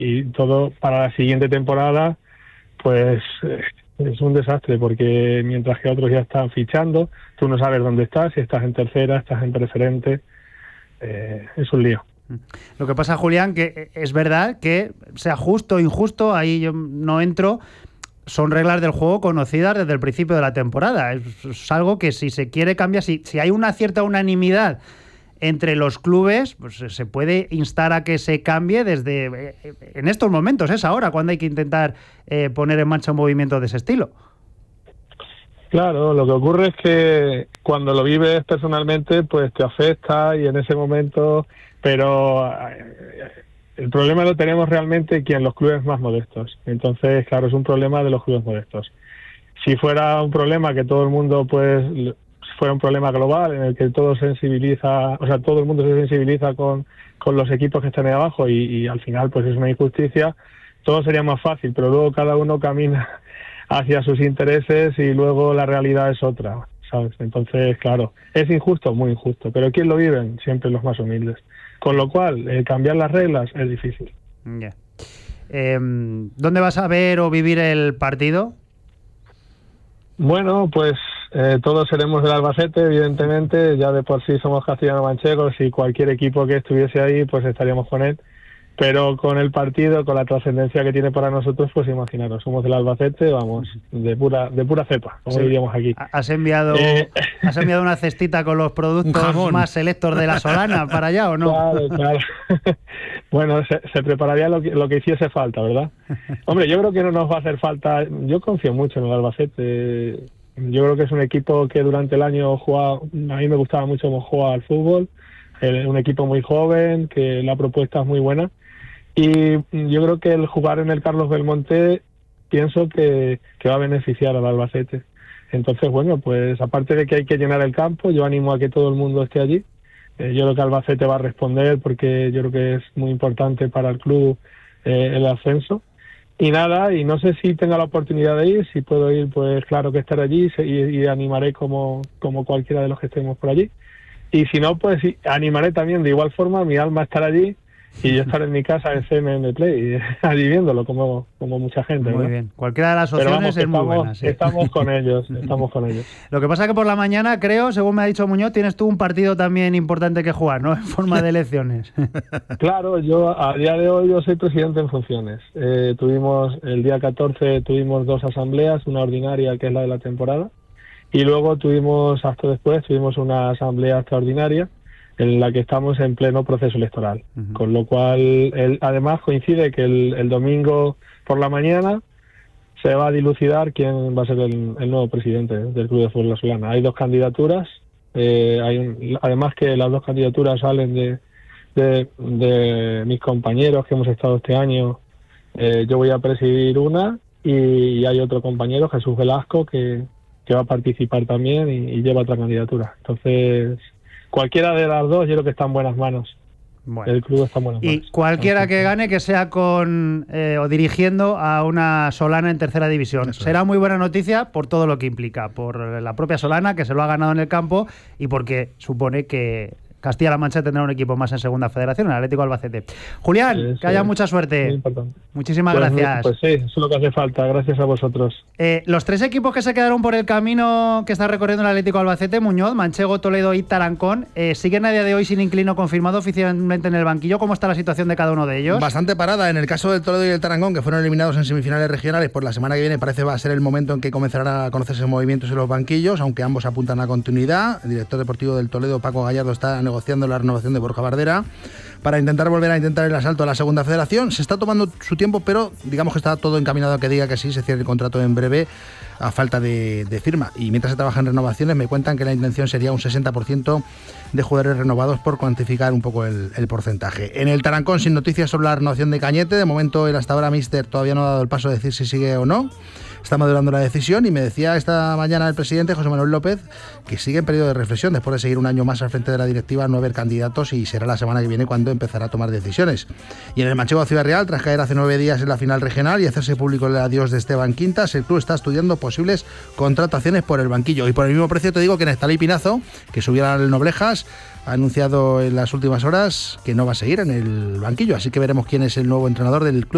y todo para la siguiente temporada, pues es un desastre, porque mientras que otros ya están fichando, tú no sabes dónde estás, si estás en tercera, estás en preferente, es un lío. Lo que pasa, Julián, que es verdad que sea justo o injusto, ahí yo no entro, son reglas del juego conocidas desde el principio de la temporada. Es algo que si se quiere cambiar, si hay una cierta unanimidad entre los clubes, pues se puede instar a que se cambie desde en estos momentos, es ahora cuando hay que intentar poner en marcha un movimiento de ese estilo. Claro, lo que ocurre es que cuando lo vives personalmente, pues te afecta y en ese momento, pero el problema lo tenemos realmente en los clubes más modestos. Entonces, claro, es un problema de los clubes modestos. Si fuera un problema que todo el mundo, pues, fuera un problema global en el que todo sensibiliza, o sea, todo el mundo se sensibiliza con los equipos que están ahí abajo y al final, pues, es una injusticia, todo sería más fácil, pero luego cada uno camina hacia sus intereses y luego la realidad es otra, ¿sabes? Entonces, claro, es injusto, muy injusto, pero ¿quién lo viven? Siempre los más humildes. Con lo cual, cambiar las reglas es difícil. Yeah. ¿Dónde vas a ver o vivir el partido? Bueno, pues todos seremos del Albacete, evidentemente, ya de por sí somos castellano-manchegos y cualquier equipo que estuviese ahí, pues estaríamos con él. Pero con el partido, con la trascendencia que tiene para nosotros, pues imaginaros, somos del Albacete, vamos, de pura cepa, como diríamos aquí. ¿Has enviado una cestita con los productos más selectos de la Solana para allá o no? Claro. Bueno, se prepararía lo que hiciese falta, ¿verdad? Hombre, yo creo que no nos va a hacer falta, yo confío mucho en el Albacete. Yo creo que es un equipo que durante el año a mí me gustaba mucho cómo juega al fútbol, un equipo muy joven, que la propuesta es muy buena. Y yo creo que el jugar en el Carlos Belmonte pienso que va a beneficiar al Albacete. Entonces, bueno, pues aparte de que hay que llenar el campo, yo animo a que todo el mundo esté allí. Yo creo que Albacete va a responder porque yo creo que es muy importante para el club el ascenso. Y nada, y no sé si tenga la oportunidad de ir, si puedo ir, pues claro que estaré allí y animaré como cualquiera de los que estemos por allí. Y si no, pues sí, animaré también de igual forma, mi alma estará allí. Y yo estar en mi casa en CMN Play, allí viéndolo como mucha gente. Muy bien. Cualquiera de las opciones es muy buena. Sí. Estamos con ellos. Lo que pasa es que por la mañana, creo, según me ha dicho Muñoz, tienes tú un partido también importante que jugar, ¿no? En forma de elecciones. Claro, yo a día de hoy yo soy presidente en funciones. Tuvimos el día 14 tuvimos 2 asambleas, una ordinaria que es la de la temporada, y luego hasta después tuvimos una asamblea extraordinaria en la que estamos en pleno proceso electoral. Uh-huh. Con lo cual, además coincide que el domingo por la mañana se va a dilucidar quién va a ser el nuevo presidente del Club de Fútbol La Solana. Hay 2 candidaturas, además que las 2 candidaturas salen de mis compañeros que hemos estado este año. Yo voy a presidir una y hay otro compañero, Jesús Velasco, que va a participar también y lleva otra candidatura. Entonces, cualquiera de las 2 yo creo que está en buenas manos. Bueno. El club está en buenas manos. Y cualquiera que gane, que sea con o dirigiendo a una Solana en tercera división. Eso será muy buena noticia por todo lo que implica, por la propia Solana, que se lo ha ganado en el campo, y porque supone que Castilla-La Mancha tendrá un equipo más en segunda federación, el Atlético Albacete. Julián, que haya mucha suerte. Muchísimas gracias. Pues sí, eso es lo que hace falta. Gracias a vosotros. Los 3 equipos que se quedaron por el camino que está recorriendo el Atlético Albacete, Muñoz, Manchego, Toledo y Tarancón, siguen a día de hoy sin inquilino confirmado oficialmente en el banquillo. ¿Cómo está la situación de cada uno de ellos? Bastante parada. En el caso del Toledo y el Tarancón, que fueron eliminados en semifinales regionales, por la semana que viene parece va a ser el momento en que comenzarán a conocerse movimientos en los banquillos, aunque ambos apuntan a continuidad. El director deportivo del Toledo, Paco Gallardo, está negociando la renovación de Borja Bardera para intentar volver a intentar el asalto a la segunda federación. Se está tomando su tiempo, pero digamos que está todo encaminado a que diga que sí, se cierre el contrato en breve a falta de firma. Y mientras se trabaja en renovaciones, me cuentan que la intención sería un 60% de jugadores renovados, por cuantificar un poco el porcentaje. En el Tarancón, sin noticias sobre la renovación de Cañete. De momento, el hasta ahora míster todavía no ha dado el paso de decir si sigue o no. Está madurando la decisión y me decía esta mañana el presidente, José Manuel López, que sigue en periodo de reflexión después de seguir un año más al frente de la directiva, no haber candidatos, y será la semana que viene cuando empezará a tomar decisiones. Y en el Manchego Ciudad Real, tras caer hace 9 días en la final regional y hacerse público el adiós de Esteban Quintas, el club está estudiando posibles contrataciones por el banquillo. Y por el mismo precio te digo que Nestalí Pinazo, que subiera al Noblejas, ha anunciado en las últimas horas que no va a seguir en el banquillo, así que veremos quién es el nuevo entrenador del club.